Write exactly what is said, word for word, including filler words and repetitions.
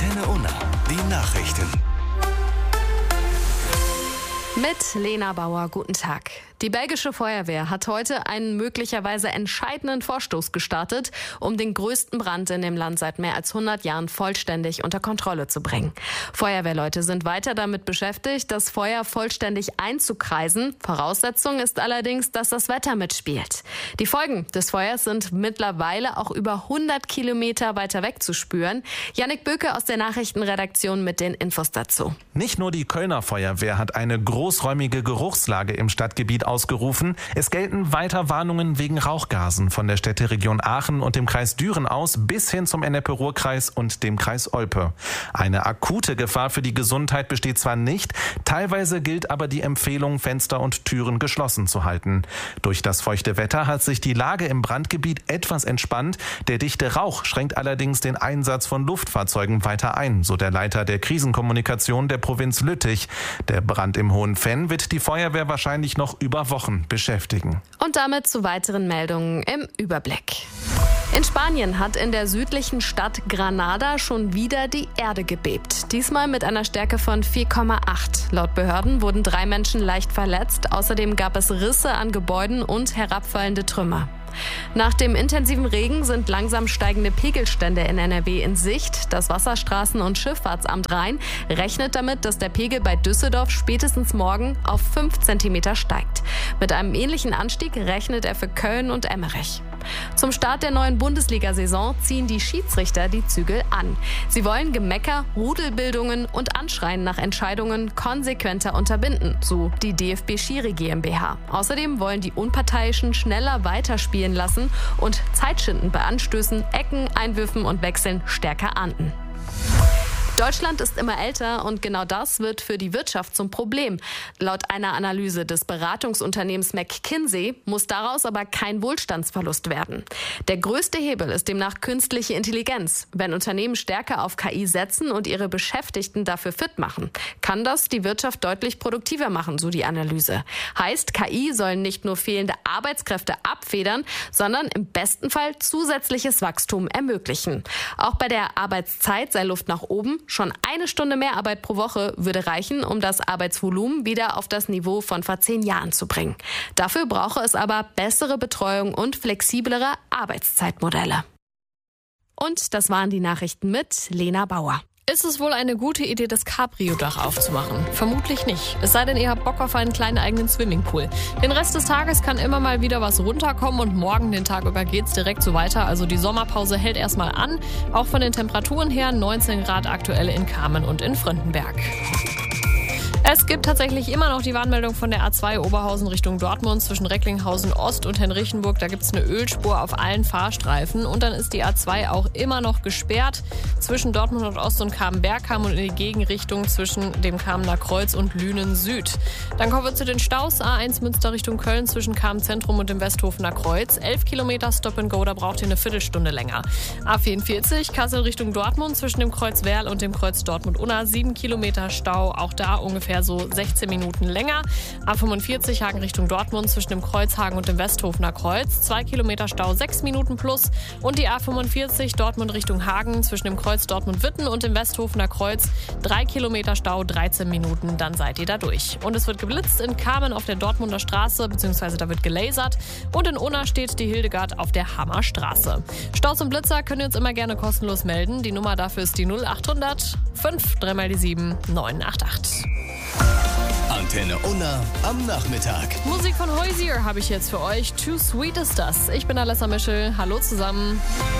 Antenne Unna, die Nachrichten. Mit Lena Bauer, guten Tag. Die belgische Feuerwehr hat heute einen möglicherweise entscheidenden Vorstoß gestartet, um den größten Brand in dem Land seit mehr als hundert Jahren vollständig unter Kontrolle zu bringen. Feuerwehrleute sind weiter damit beschäftigt, das Feuer vollständig einzukreisen. Voraussetzung ist allerdings, dass das Wetter mitspielt. Die Folgen des Feuers sind mittlerweile auch über hundert Kilometer weiter weg zu spüren. Jannik Böke aus der Nachrichtenredaktion mit den Infos dazu. Nicht nur die Kölner Feuerwehr hat eine großräumige Geruchslage im Stadtgebiet ausgerufen. Es gelten weiter Warnungen wegen Rauchgasen von der Städteregion Aachen und dem Kreis Düren aus bis hin zum Ennepe-Ruhr-Kreis und dem Kreis Olpe. Eine akute Gefahr für die Gesundheit besteht zwar nicht, teilweise gilt aber die Empfehlung, Fenster und Türen geschlossen zu halten. Durch das feuchte Wetter hat sich die Lage im Brandgebiet etwas entspannt. Der dichte Rauch schränkt allerdings den Einsatz von Luftfahrzeugen weiter ein, so der Leiter der Krisenkommunikation der Provinz Lüttich. Der Brand im Hohen Venn wird die Feuerwehr wahrscheinlich noch über Wochen beschäftigen. Und damit zu weiteren Meldungen im Überblick. In Spanien hat in der südlichen Stadt Granada schon wieder die Erde gebebt. Diesmal mit einer Stärke von vier Komma acht. Laut Behörden wurden drei Menschen leicht verletzt. Außerdem gab es Risse an Gebäuden und herabfallende Trümmer. Nach dem intensiven Regen sind langsam steigende Pegelstände in N R W in Sicht. Das Wasserstraßen- und Schifffahrtsamt Rhein rechnet damit, dass der Pegel bei Düsseldorf spätestens morgen auf fünf Zentimeter steigt. Mit einem ähnlichen Anstieg rechnet er für Köln und Emmerich. Zum Start der neuen Bundesliga-Saison ziehen die Schiedsrichter die Zügel an. Sie wollen Gemecker, Rudelbildungen und Anschreien nach Entscheidungen konsequenter unterbinden, so die D F B Schiri GmbH. Außerdem wollen die Unparteiischen schneller weiterspielen lassen und Zeitschinden bei Anstößen, Ecken, Einwürfen und Wechseln stärker ahnden. Deutschland ist immer älter und genau das wird für die Wirtschaft zum Problem. Laut einer Analyse des Beratungsunternehmens McKinsey muss daraus aber kein Wohlstandsverlust werden. Der größte Hebel ist demnach künstliche Intelligenz. Wenn Unternehmen stärker auf K I setzen und ihre Beschäftigten dafür fit machen, kann das die Wirtschaft deutlich produktiver machen, so die Analyse. Heißt, K I soll nicht nur fehlende Arbeitskräfte abfedern, sondern im besten Fall zusätzliches Wachstum ermöglichen. Auch bei der Arbeitszeit sei Luft nach oben. Schon eine Stunde mehr Arbeit pro Woche würde reichen, um das Arbeitsvolumen wieder auf das Niveau von vor zehn Jahren zu bringen. Dafür brauche es aber bessere Betreuung und flexiblere Arbeitszeitmodelle. Und das waren die Nachrichten mit Lena Bauer. Ist es wohl eine gute Idee, das Cabrio-Dach aufzumachen? Vermutlich nicht. Es sei denn, ihr habt Bock auf einen kleinen eigenen Swimmingpool. Den Rest des Tages kann immer mal wieder was runterkommen und morgen den Tag über geht's direkt so weiter. Also die Sommerpause hält erstmal an. Auch von den Temperaturen her neunzehn Grad aktuell in Kamen und in Fröndenberg. Es gibt tatsächlich immer noch die Warnmeldung von der A zwei Oberhausen Richtung Dortmund zwischen Recklinghausen Ost und Henrichenburg. Da gibt es eine Ölspur auf allen Fahrstreifen. Und dann ist die A zwei auch immer noch gesperrt zwischen Dortmund Nordost und Kamen-Bergheim und in die Gegenrichtung zwischen dem Kamener Kreuz und Lünen Süd. Dann kommen wir zu den Staus. A eins Münster Richtung Köln zwischen Kamen Zentrum und dem Westhofener Kreuz. elf Kilometer Stop and Go, da braucht ihr eine Viertelstunde länger. A vierundvierzig Kassel Richtung Dortmund zwischen dem Kreuz Werl und dem Kreuz Dortmund-Unna. sieben Kilometer Stau, auch da ungefähr so sechzehn Minuten länger. A fünfundvierzig Hagen Richtung Dortmund zwischen dem Kreuz Hagen und dem Westhofener Kreuz. zwei Kilometer Stau, sechs Minuten plus. Und die A fünfundvierzig Dortmund Richtung Hagen zwischen dem Kreuz Dortmund-Witten und dem Westhofener Kreuz. drei Kilometer Stau, dreizehn Minuten, dann seid ihr da durch. Und es wird geblitzt in Kamen auf der Dortmunder Straße, beziehungsweise da wird gelasert. Und in Unna steht die Hildegard auf der Hammerstraße. Staus und Blitzer könnt ihr uns immer gerne kostenlos melden. Die Nummer dafür ist die null achthundert fünf drei mal die sieben neun acht acht. Antenne Unna am Nachmittag. Musik von Hoisier habe ich jetzt für euch. Too Sweet ist das. Ich bin Alessa Mischel. Hallo zusammen.